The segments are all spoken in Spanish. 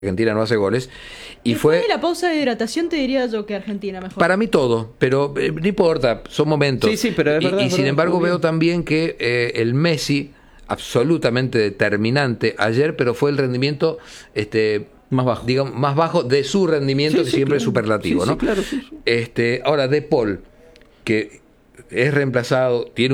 Argentina no hace goles. Y Después fue de la pausa de hidratación te diría yo que Argentina mejor. para mí todo, pero no importa, son momentos. Sí, sí, pero es verdad. Y es sin verdad, embargo muy veo bien. también que el Messi, absolutamente determinante ayer, pero fue el rendimiento Más bajo. digamos, más bajo de su rendimiento, Sí, que sí, siempre es claro. superlativo, Sí, ¿no? sí, claro, sí, sí. Ahora, De Paul, que es reemplazado, tiene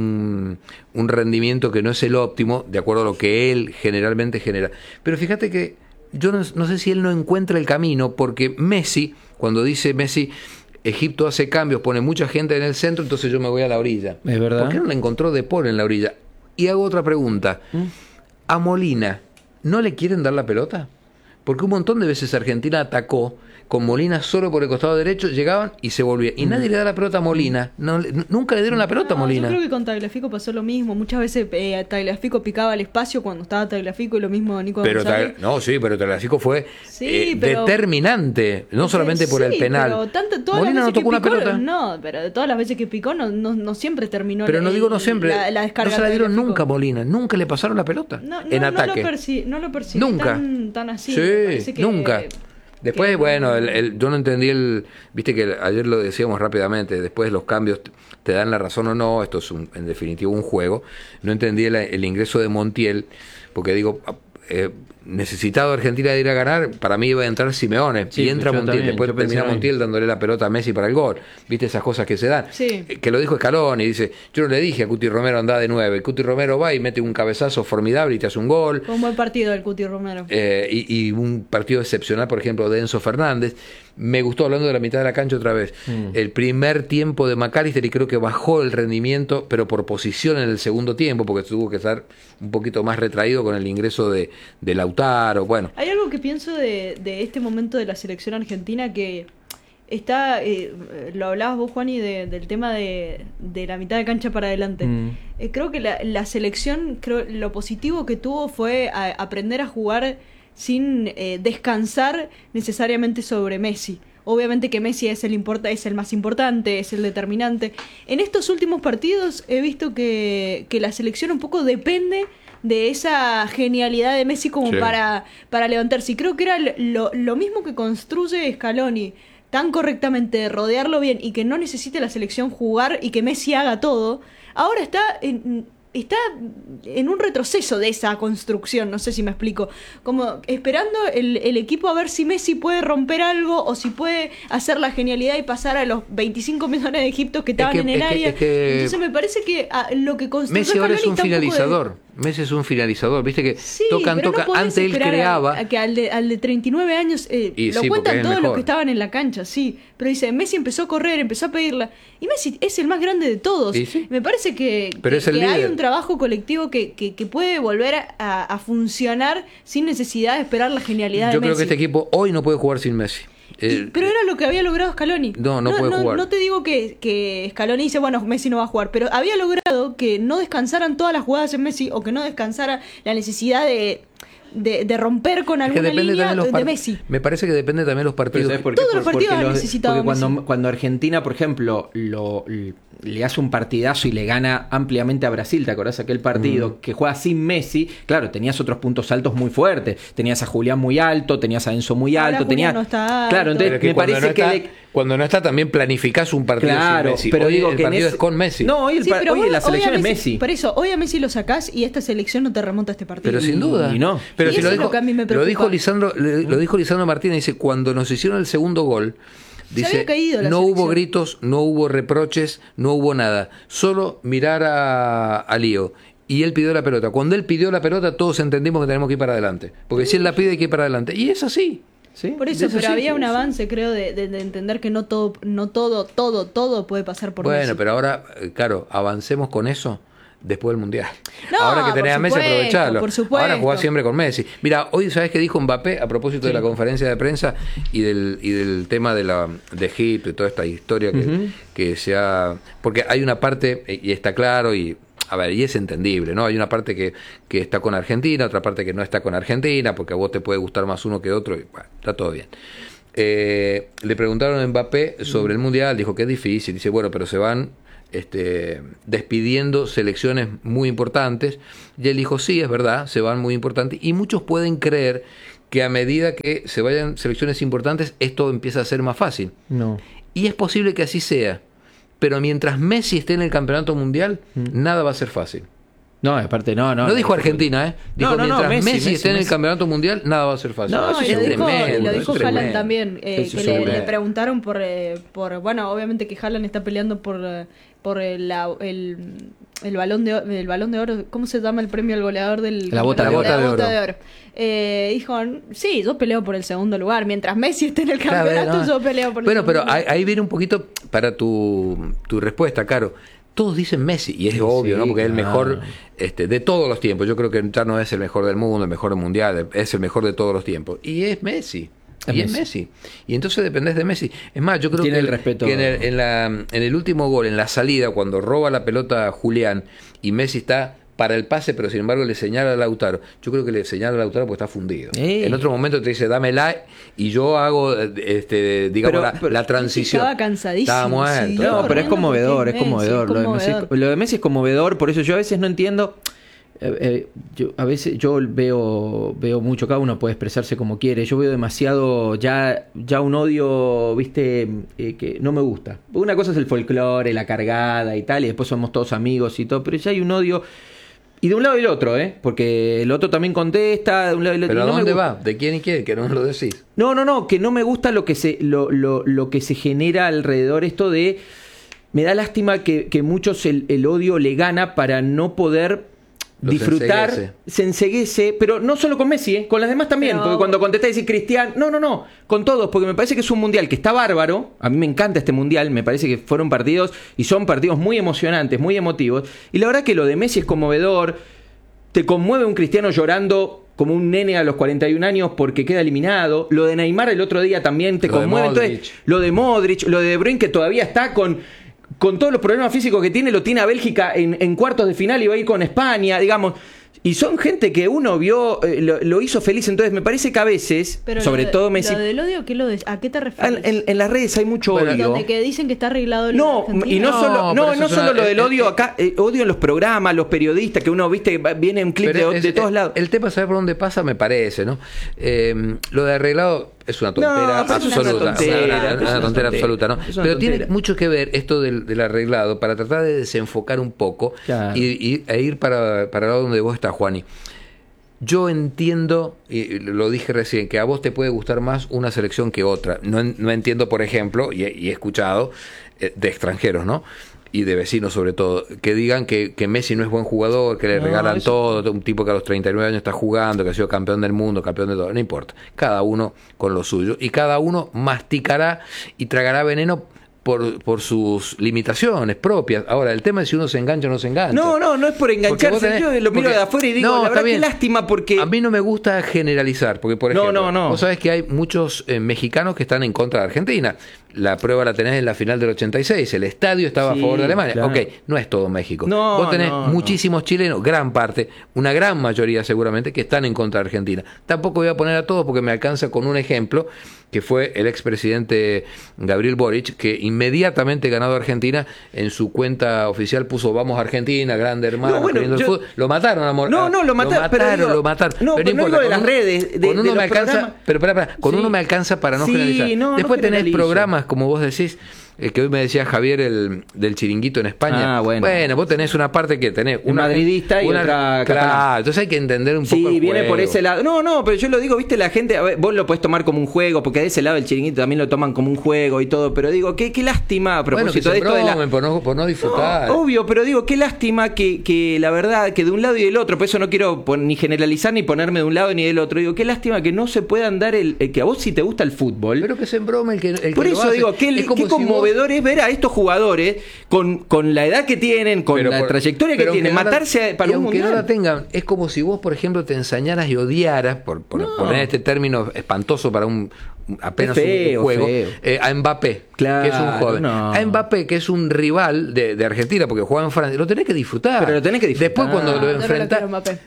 un rendimiento que no es el óptimo, de acuerdo a lo que él generalmente genera. Pero fíjate que yo no sé si él no encuentra el camino, porque Messi, cuando dice Messi, Egipto hace cambios, pone mucha gente en el centro, entonces yo me voy a la orilla. Es verdad. ¿Por qué no la encontró De Paul en la orilla? Y hago otra pregunta. ¿A Molina no le quieren dar la pelota? Porque un montón de veces Argentina atacó con Molina solo por el costado derecho, llegaban y se volvían. Y nadie le da la pelota a Molina. Nunca le dieron la pelota a Molina. Yo creo que con Tagliafico pasó lo mismo. Muchas veces Tagliafico picaba el espacio cuando estaba Tagliafico y lo mismo Nico Pero González. pero Tagliafico fue Sí, pero- determinante, no solamente por el Sí, penal. pero todas Molina las no veces que tocó una picó, pelota. No, pero de todas las veces que picó no siempre terminó. Pero no digo no siempre. La descarga no se la dieron Tagliafico. nunca a Molina. Nunca le pasaron la pelota en ataque. No lo percibí Nunca. tan así. Sí, Me parece que- nunca. Después, que- bueno, yo no entendí viste que ayer lo decíamos rápidamente, después los cambios te dan la razón o no, esto es en definitiva un juego. No entendí el ingreso de Montiel, porque digo, necesitado Argentina de ir a ganar, para mí iba a entrar Simeone, Sí, y entra yo Montiel, también, después yo pensé termina lo mismo. Montiel dándole la pelota a Messi para el gol. Viste esas cosas que se dan. Sí. Que lo dijo Scaloni, dice, yo no le dije a Cuti Romero andá de 9, Cuti Romero va y mete un cabezazo formidable y te hace un gol. Fue un buen partido del Cuti Romero. Y un partido excepcional, por ejemplo, de Enzo Fernández. Me gustó, hablando de la mitad de la cancha otra vez, el primer tiempo de McAllister, y creo que bajó el rendimiento, pero por posición en el segundo tiempo, porque tuvo que estar un poquito más retraído con el ingreso de Lautaro. Bueno, Hay algo que pienso de este momento de la selección argentina que está, lo hablabas vos, Juani, del tema de la mitad de cancha para adelante. Creo que la selección, lo positivo que tuvo fue aprender a jugar sin descansar necesariamente sobre Messi. Obviamente que Messi es el más importante, es el determinante. En estos últimos partidos he visto que la selección un poco depende de esa genialidad de Messi como Sí. para levantarse. Y creo que era lo mismo que construye Scaloni tan correctamente, de rodearlo bien y que no necesite la selección jugar y que Messi haga todo. Ahora está en un retroceso de esa construcción, no sé si me explico, como esperando el equipo a ver si Messi puede romper algo o si puede hacer la genialidad y pasar a los 25 millones de egipcios que estaban en el área. Entonces me parece que lo que construyó Messi ahora es Scaloni un está poco de- finalizador. Messi es un finalizador, viste que Sí, tocan. pero no podés Antes él esperar creaba. a que al de 39 años Y lo sí, porque cuentan es todos los mejor. que estaban en la cancha, sí. Pero dice, Messi empezó a correr, empezó a pedirla. Y Messi es el más grande de todos. Y sí. Me parece que Pero es el hay líder. un trabajo colectivo que puede volver a funcionar sin necesidad de esperar la genialidad de Yo creo Messi. que este equipo hoy no puede jugar sin Messi. Pero era lo que había logrado Scaloni. No puede jugar. No te digo que Scaloni dice, bueno, Messi no va a jugar, pero había logrado que no descansaran todas las jugadas en Messi o que no descansara la necesidad de romper con Es que alguna depende línea también de Messi. Me parece que depende también los Pero partidos. ¿sabes por qué? Todos los partidos han los- necesitado porque Messi. cuando Argentina, por ejemplo, le hace un partidazo y le gana ampliamente a Brasil, ¿te acordás aquel partido que juega sin Messi? Claro, tenías otros puntos altos muy fuertes. Tenías a Julián muy alto, tenías a Enzo muy Ahora alto, Julián tenías... no está Claro, alto. entonces Pero me cuando parece no que... está, cuando no está también planificás un partido Claro, sin Messi. pero Hoy digo el que partido es con Messi. No, hoy, Sí, pero hoy vos- la hoy a selección es Messi. Por eso, hoy a Messi lo sacás y esta selección no te remonta a este partido. Pero sin duda. Y no. Pero Y si eso lo es lo dijo, que a mí me lo preocupa. dijo Lisandro Martínez, dice, cuando nos hicieron el segundo gol, dice, había caído la no hubo selección. gritos, no hubo reproches, no hubo nada. Solo mirar a Lío. Y él pidió la pelota. Cuando él pidió la pelota, todos entendimos que tenemos que ir para adelante. Porque si él la pide, hay que ir para adelante. Y es así. ¿Sí? Por eso, Es pero así, había un sí. avance, creo, de entender que no todo puede pasar por Bueno, Messi. pero ahora, claro, avancemos con eso después del Mundial. No, Ahora que tenés a por Messi, supuesto, aprovechalo. por supuesto. Ahora jugás siempre con Messi. Mira, hoy, ¿sabés qué dijo Mbappé a propósito de la conferencia de prensa y del tema de Egipto y toda esta historia que se ha... Porque hay una parte, y está claro, y es entendible, ¿no? Hay una parte que está con Argentina, otra parte que no está con Argentina, porque a vos te puede gustar más uno que otro, y bueno, está todo bien. Le preguntaron a Mbappé sobre el Mundial, dijo que es difícil, dice, bueno, pero se van despidiendo selecciones muy importantes, y él dijo, sí, es verdad, se van muy importantes, y muchos pueden creer que a medida que se vayan selecciones importantes, esto empieza a ser más fácil. No. Y es posible que así sea. Pero mientras Messi esté en el campeonato mundial, nada va a ser fácil. No, aparte, no. No dijo Argentina, ¿eh? Dijo, mientras Messi esté en el Messi. campeonato mundial, nada va a ser fácil. No, Eso y es tremendo. lo dijo es Haaland tremendo. también, Eso que es le preguntaron por bueno, obviamente que Haaland está peleando por el balón de oro. ¿Cómo se llama el premio al goleador del La bota de oro? Dijo, sí, yo peleo por el segundo lugar. Mientras Messi esté en el campeonato, yo peleo por el segundo lugar. Pero ahí viene un poquito para tu respuesta, Caro. Todos dicen Messi, y es obvio, ¿no? Porque es el mejor de todos los tiempos. Yo creo que ya no es el mejor del mundo, el mejor del mundial, es el mejor de todos los tiempos. Y es Messi. Es Messi. Y entonces dependés de Messi. Es más, yo creo Tiene que, el respeto. que en el último gol, en la salida, cuando roba la pelota a Julián y Messi está para el pase, pero sin embargo le señala a Lautaro. Yo creo que le señala a Lautaro porque está fundido. En otro momento te dice, dámela, y yo hago, digamos, la transición. Estaba cansadísimo. Estaba muerto. No, pero es conmovedor, es conmovedor. Lo de Messi es conmovedor, por eso yo a veces no entiendo. A veces yo veo mucho, cada uno puede expresarse como quiere. Yo veo demasiado ya un odio, viste, que no me gusta. Una cosa es el folclore, la cargada y tal, y después somos todos amigos y todo, pero ya hay un odio. Y de un lado y del otro, porque el otro también contesta, de un lado y del otro. ¿Pero no a dónde va? ¿De quién y quién? Que no me lo decís. No, que no me gusta lo que se genera alrededor esto de... Me da lástima que muchos el odio le gana para no poder disfrutar, se enceguece, pero no solo con Messi, con las demás también, porque cuando contestás decís Cristiano, no, con todos, porque me parece que es un mundial que está bárbaro, a mí me encanta este mundial, me parece que fueron partidos y son partidos muy emocionantes, muy emotivos, y la verdad que lo de Messi es conmovedor, te conmueve un Cristiano llorando como un nene a los 41 años porque queda eliminado, lo de Neymar el otro día también te conmueve, entonces, lo de Modric, lo de De Bruyne que todavía está con todos los problemas físicos que tiene, lo tiene a Bélgica en cuartos de final y va a ir con España, digamos. Y son gente que uno vio, lo hizo feliz. Entonces me parece que a veces, pero sobre todo Messi... ¿Lo del odio ¿a qué te refieres? En las redes hay mucho odio. Donde que dicen que está arreglado el y no solo lo del odio acá, odio en los programas, los periodistas, que uno, viste, viene un clip de todos lados. El tema, ¿sabes por dónde pasa? Me parece, ¿no? Lo de arreglado es una tontera absoluta. Una tontera absoluta, ¿no? Pero tiene mucho que ver esto del arreglado para tratar de desenfocar un poco e ir para el lado donde vos estás, Juani. Yo entiendo, y lo dije recién, que a vos te puede gustar más una selección que otra. No entiendo, por ejemplo, y he escuchado de extranjeros, ¿no? Y de vecinos sobre todo, que digan que Messi no es buen jugador, que le regalan todo, un tipo que a los 39 años está jugando, que ha sido campeón del mundo, campeón de todo, no importa, cada uno con lo suyo, y cada uno masticará y tragará veneno por sus limitaciones propias. Ahora, el tema es si uno se engancha o no se engancha. No es por engancharse. Yo lo miro de afuera y digo, la verdad que lástima porque... A mí no me gusta generalizar, porque por ejemplo, vos sabés que hay muchos mexicanos que están en contra de Argentina. La prueba la tenés en la final del 86. El estadio estaba a favor de Alemania. Claro. Ok, no es todo México. Vos tenés muchísimos chilenos, gran parte, una gran mayoría seguramente, que están en contra de Argentina. Tampoco voy a poner a todos porque me alcanza con un ejemplo, que fue el expresidente Gabriel Boric, que inmediatamente ganado Argentina, en su cuenta oficial puso "Vamos Argentina, grande hermano". Lo mataron, amor. Lo mataron. No, pero no importa, de las redes. Con uno me alcanza, con uno me alcanza para no generalizar. Después tenés programas, como vos decís, que hoy me decía Javier del Chiringuito en España. Bueno, vos tenés una parte que tenés una madridista y otra catalana. Entonces hay que entender un poco el viene juego. Por ese lado. No, pero yo lo digo, viste, la gente, a ver, vos lo podés tomar como un juego, porque de ese lado el Chiringuito también lo toman como un juego y todo, pero digo, qué lástima a propósito de esto por no disfrutar. Obvio, pero digo, qué lástima que la verdad, que de un lado y del otro, por eso no quiero ni generalizar ni ponerme de un lado ni del otro, digo, qué lástima que no se puedan dar que a vos si te gusta el fútbol. Pero que se embrome el que por eso digo, qué conmovedor es ver a estos jugadores con la edad que tienen, con la trayectoria que tienen, matarse para un mundial. Aunque no la tengan, es como si vos, por ejemplo, te ensañaras y odiaras, por poner este término espantoso para apenas un juego, a Mbappé, que es un joven. A Mbappé, que es un rival de Argentina, porque juega en Francia, lo tenés que disfrutar. Pero lo tenés que disfrutar. Después cuando lo enfrentás...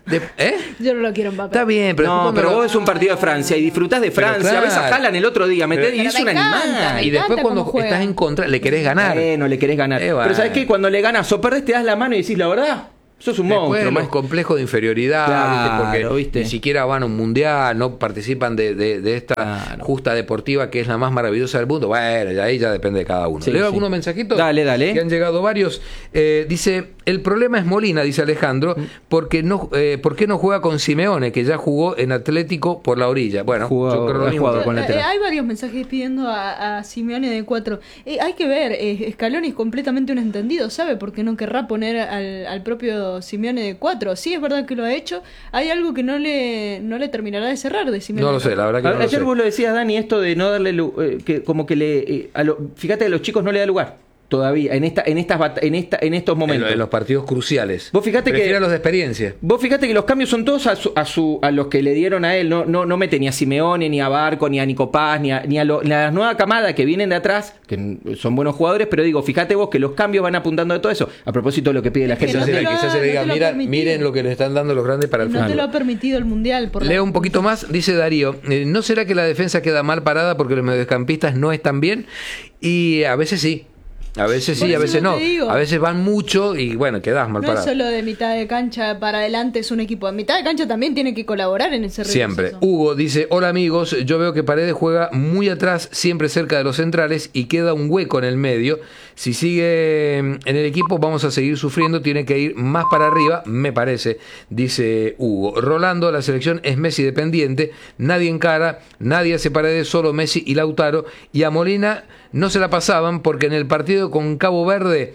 Yo no lo quiero Mbappé. Está bien, pero vos ves un partido de Francia y disfrutás de Francia. Claro. Ves a Haaland el otro día, y es un animal. Y después cuando estás en contra, le querés ganar. Le querés ganar. Pero ¿sabés qué? Cuando le ganas o perdés, te das la mano y decís la verdad. Sos un Después monstruo. los complejos de inferioridad, Claro, ¿viste? Porque ¿viste? ni siquiera van a un mundial, no participan de esta justa deportiva que es la más maravillosa del mundo. Bueno, ya ahí ya depende de cada uno. Sí, Leo sí. algunos mensajitos. Dale. Que han llegado varios. Dice, el problema es Molina, dice Alejandro, porque ¿por qué no juega con Simeone, que ya jugó en Atlético por la orilla? Bueno, yo creo lo mismo. con lateral. Hay varios mensajes pidiendo a Simeone de 4. Hay que ver, Scaloni es completamente un entendido, ¿sabe por qué no querrá poner al propio Simeone de 4? Sí, es verdad que lo ha hecho. Hay algo que no le terminará de cerrar de Simeone. No lo sé, la verdad que no lo Ayer sé. vos lo decías, Dani, esto de no darle que como que fíjate que a los chicos no le da lugar todavía en estos momentos. En los partidos cruciales. Vos fíjate Prefiere que a los de experiencia. Vos fíjate que los cambios son todos a los que le dieron a él. No mete ni a Simeone, ni a Barco, ni a Nico Paz, ni a la nueva camada que vienen de atrás, que son buenos jugadores, pero digo, fíjate vos que los cambios van apuntando a todo eso. A propósito de lo que pide la gente. Quizás se le diga, miren lo que le están dando los grandes para el No fútbol. te lo ha permitido el Mundial. Leo un poquito más, dice Darío, ¿no será que la defensa queda mal parada porque los mediocampistas no están bien? Y a veces sí. A veces sí, a veces no. A veces van mucho y bueno, quedás mal No parado. es solo de mitad de cancha para adelante, es un equipo. A mitad de cancha también tiene que colaborar en ese Siempre. retroceso. Hugo dice, hola amigos, yo veo que Paredes juega muy atrás, siempre cerca de los centrales y queda un hueco en el medio. Si sigue en el equipo vamos a seguir sufriendo, tiene que ir más para arriba, me parece, dice Hugo. Rolando, la selección es Messi dependiente, nadie encara, nadie hace Paredes, solo Messi y Lautaro. Y a Molina no se la pasaban porque en el partido con Cabo Verde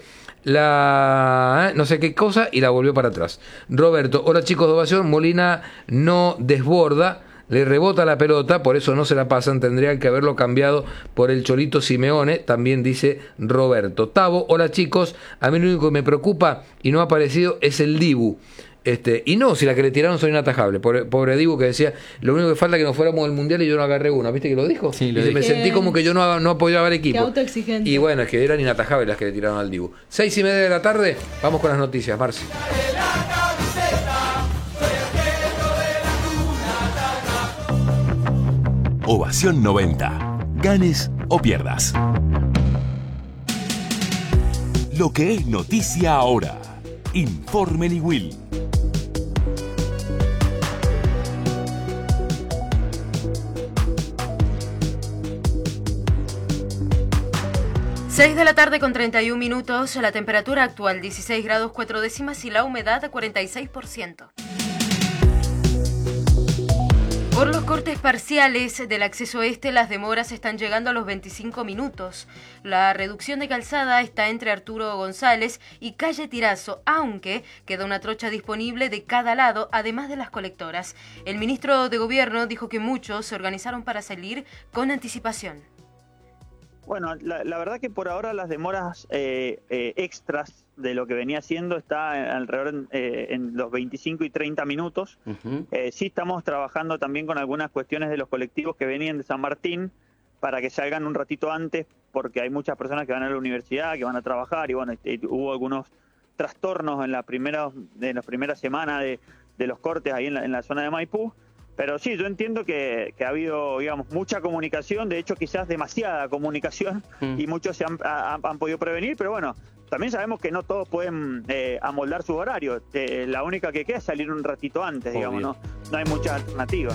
no sé qué cosa y la volvió para atrás. Roberto, hola chicos de Ovación, Molina no desborda, le rebota la pelota, por eso no se la pasan, tendrían que haberlo cambiado por el Cholito Simeone, también dice Roberto. Tavo, hola chicos, a mí lo único que me preocupa y no ha aparecido es el Dibu. Y no, si la que le tiraron son inatajables. Pobre Dibu que decía, lo único que falta es que nos fuéramos al mundial y yo no agarré una. ¿Viste que lo dijo? Sí, lo Dice, me sentí como que yo no apoyaba al equipo. Qué autoexigente. Y bueno, es que eran inatajables las que le tiraron al Dibu. 6:30 de la tarde, vamos con las noticias, Marci. Ovación 90. Ganes o pierdas. Lo que es noticia ahora. Informe Will. Seis de la tarde con 31 minutos, la temperatura actual 16 grados 4 décimas y la humedad 46%. Por los cortes parciales del acceso este, las demoras están llegando a los 25 minutos. La reducción de calzada está entre Arturo González y calle Tirazo, aunque queda una trocha disponible de cada lado, además de las colectoras. El ministro de Gobierno dijo que muchos se organizaron para salir con anticipación. Bueno, la verdad que por ahora las demoras extras de lo que venía haciendo está alrededor en los 25 y 30 minutos. Uh-huh. Sí estamos trabajando también con algunas cuestiones de los colectivos que venían de San Martín para que salgan un ratito antes, porque hay muchas personas que van a la universidad, que van a trabajar, y bueno, hubo algunos trastornos en las primeras semanas de los cortes ahí en la zona de Maipú. Pero sí, yo entiendo que ha habido, digamos, mucha comunicación, de hecho quizás demasiada comunicación, y muchos se han podido prevenir, pero bueno, también sabemos que no todos pueden amoldar su horario. La única que queda es salir un ratito antes, digamos, no hay mucha alternativa.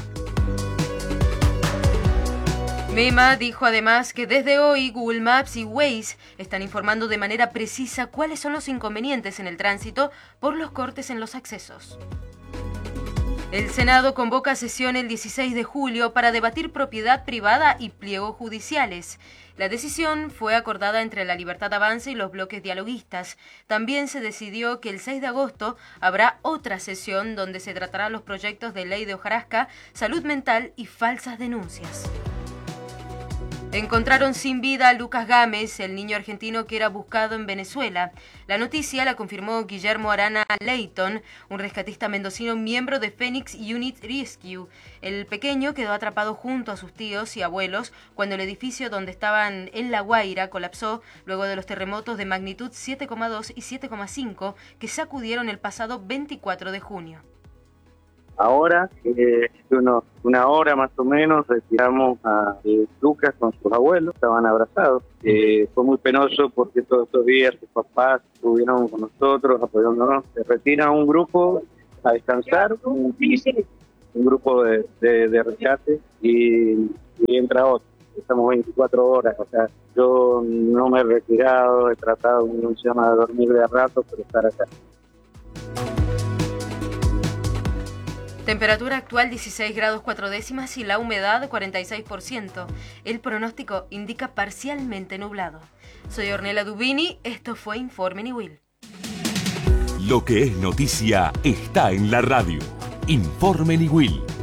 MEMA dijo además que desde hoy Google Maps y Waze están informando de manera precisa cuáles son los inconvenientes en el tránsito por los cortes en los accesos. El Senado convoca sesión el 16 de julio para debatir propiedad privada y pliegos judiciales. La decisión fue acordada entre La Libertad Avanza y los bloques dialoguistas. También se decidió que el 6 de agosto habrá otra sesión donde se tratarán los proyectos de ley de hojarasca, salud mental y falsas denuncias. Encontraron sin vida a Lucas Gámez, el niño argentino que era buscado en Venezuela. La noticia la confirmó Guillermo Arana Leighton, un rescatista mendocino miembro de Phoenix Unit Rescue. El pequeño quedó atrapado junto a sus tíos y abuelos cuando el edificio donde estaban en La Guaira colapsó luego de los terremotos de magnitud 7,2 y 7,5 que sacudieron el pasado 24 de junio. Ahora, una hora más o menos, retiramos a Lucas con sus abuelos, estaban abrazados. Fue muy penoso porque todos estos días sus papás estuvieron con nosotros, apoyándonos. Se retira un grupo a descansar, un grupo de rescate y entra otro. Estamos 24 horas, o sea, yo no me he retirado, he tratado, no se llama, de dormir de a rato, pero estar acá. Temperatura actual 16 grados 4 décimas y la humedad 46%. El pronóstico indica parcialmente nublado. Soy Ornella Dubini, esto fue Informe Niwil. Lo que es noticia está en la radio. Informe Niwil.